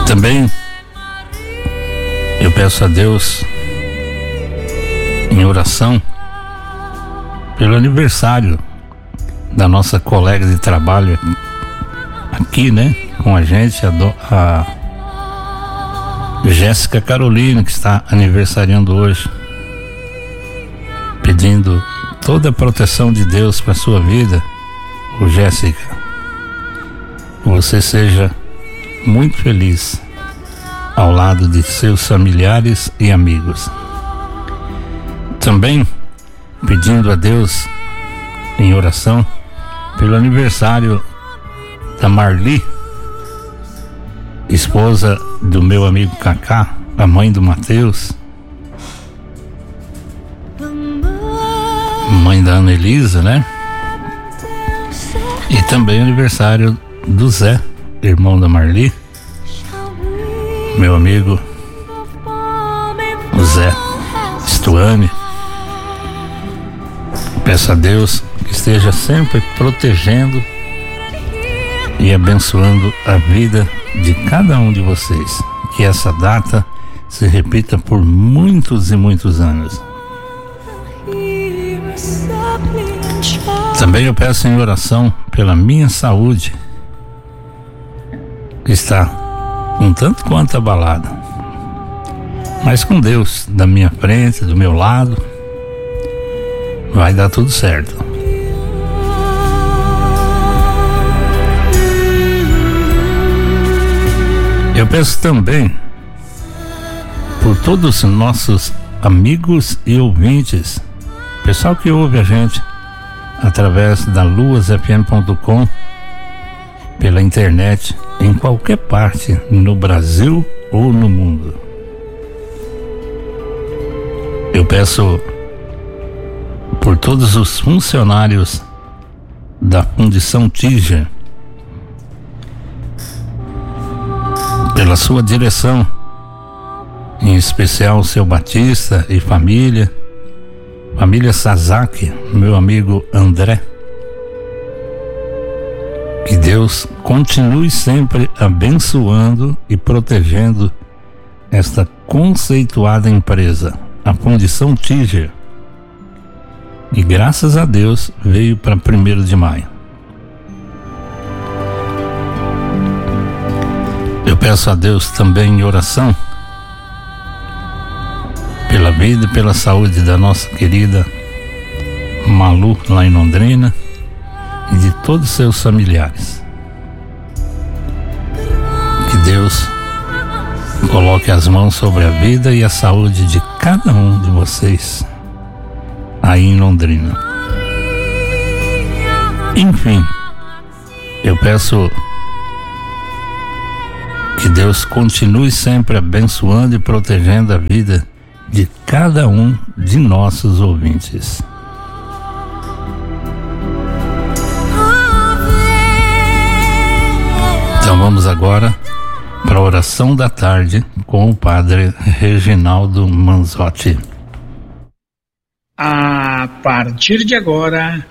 Também eu peço a Deus em oração pelo aniversário da nossa colega de trabalho aqui, né, com a gente, a Jéssica Carolina, que está aniversariando hoje, pedindo toda a proteção de Deus para a sua vida. Ô Jéssica, você seja muito feliz ao lado de seus familiares e amigos. Também pedindo a Deus em oração pelo aniversário da Marli, esposa do meu amigo Cacá, a mãe do Mateus, mãe da Ana Elisa, né? E também aniversário do Zé, irmão da Marli, meu amigo o Zé Stuane. Peço a Deus que esteja sempre protegendo e abençoando a vida de cada um de vocês, que essa data se repita por muitos e muitos anos. Também eu peço em oração pela minha saúde, que está um tanto quanto abalada, mas com Deus da minha frente, do meu lado, vai dar tudo certo. Eu peço também por todos os nossos amigos e ouvintes, pessoal que ouve a gente através da luasfm.com, pela internet, em qualquer parte no Brasil ou no mundo. Eu peço por todos os funcionários da Fundição Tiger, pela sua direção, em especial o seu Batista e família Sasaki, meu amigo André. Que Deus continue sempre abençoando e protegendo esta conceituada empresa, a Fundição Tiger, e graças a Deus veio para 1º de maio. Eu peço a Deus também em oração pela vida e pela saúde da nossa querida Malu, lá em Londrina, e de todos os seus familiares. Que Deus coloque as mãos sobre a vida e a saúde de cada um de vocês aí em Londrina. Enfim, eu peço que Deus continue sempre abençoando e protegendo a vida de cada um de nossos ouvintes. Então vamos agora para a oração da tarde com o Padre Reginaldo Manzotti. A partir de agora,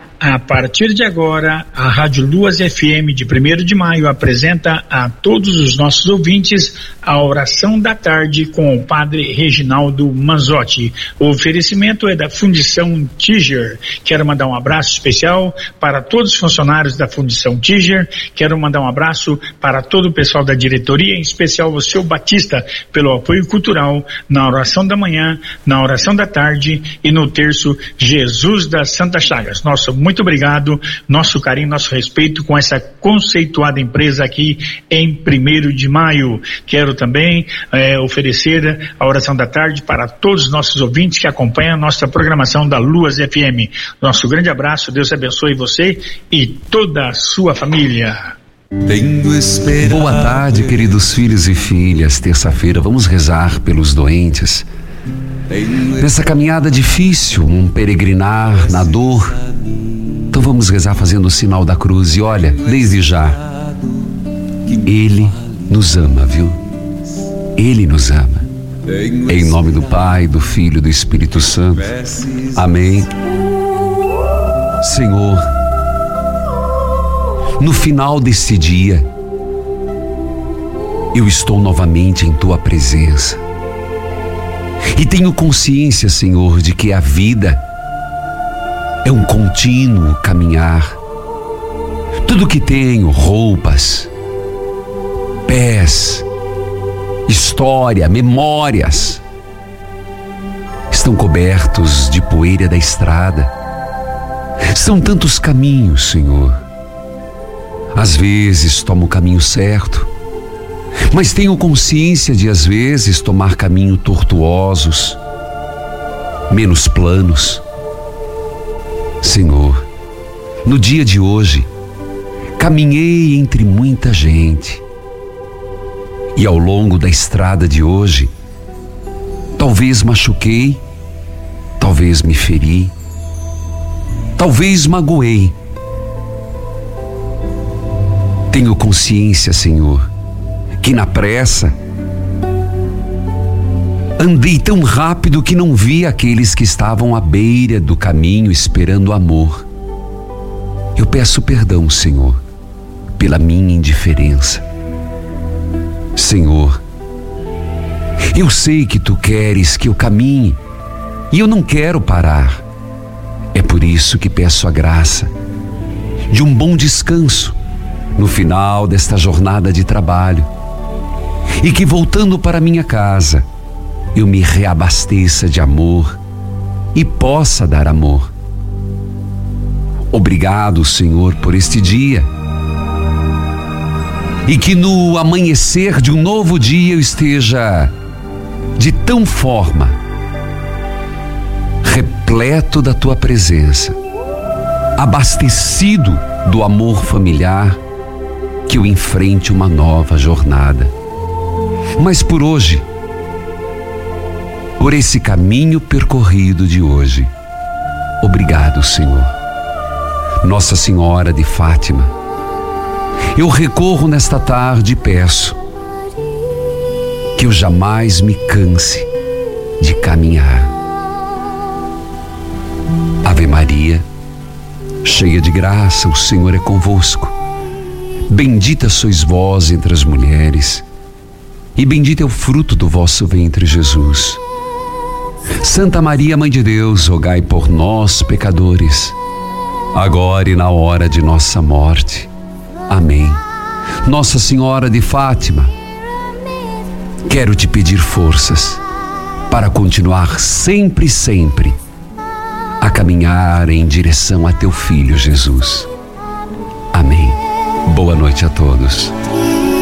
a Rádio Luas FM de 1º de maio apresenta a todos os nossos ouvintes a oração da tarde com o Padre Reginaldo Manzotti. O oferecimento é da Fundição Tiger. Quero mandar um abraço especial para todos os funcionários da Fundição Tiger. Quero mandar um abraço para todo o pessoal da diretoria, em especial o seu Batista, pelo apoio cultural na oração da manhã, na oração da tarde e no terço Jesus das Santas Chagas. Muito obrigado, nosso carinho, nosso respeito com essa conceituada empresa aqui em 1º de maio. Quero também oferecer a oração da tarde para todos os nossos ouvintes que acompanham a nossa programação da Luas FM. Nosso grande abraço, Deus abençoe você e toda a sua família. Boa tarde, queridos filhos e filhas. Terça-feira vamos rezar pelos doentes. Nessa caminhada difícil, um peregrinar na dor. Então vamos rezar fazendo o sinal da cruz. E olha, desde já, Ele nos ama, viu? Ele nos ama. Em nome do Pai, do Filho e do Espírito Santo. Amém. Senhor, no final desse dia, eu estou novamente em Tua presença. E tenho consciência, Senhor, de que a vida é um contínuo caminhar. Tudo que tenho, roupas, pés, história, memórias, estão cobertos de poeira da estrada. São tantos caminhos, Senhor. Às vezes tomo o caminho certo, mas tenho consciência de às vezes tomar caminhos tortuosos, menos planos. Senhor, no dia de hoje, caminhei entre muita gente, e ao longo da estrada de hoje, talvez machuquei, talvez me feri, talvez magoei. Tenho consciência, Senhor, que na pressa andei tão rápido que não vi aqueles que estavam à beira do caminho esperando amor. Eu peço perdão, Senhor, pela minha indiferença. Senhor, eu sei que Tu queres que eu caminhe e eu não quero parar. É por isso que peço a graça de um bom descanso no final desta jornada de trabalho, e que voltando para minha casa eu me reabasteça de amor e possa dar amor. Obrigado, Senhor, por este dia, e que no amanhecer de um novo dia eu esteja de tão forma repleto da Tua presença, abastecido do amor familiar, que eu enfrente uma nova jornada. Mas por hoje, por esse caminho percorrido de hoje, obrigado, Senhor. Nossa Senhora de Fátima, eu recorro nesta tarde e peço que eu jamais me canse de caminhar. Ave Maria, cheia de graça, o Senhor é convosco. Bendita sois vós entre as mulheres, e bendito é o fruto do vosso ventre, Jesus. Santa Maria, Mãe de Deus, rogai por nós, pecadores, agora e na hora de nossa morte. Amém. Nossa Senhora de Fátima, quero te pedir forças para continuar sempre a caminhar em direção a Teu Filho Jesus. Amém. Boa noite a todos.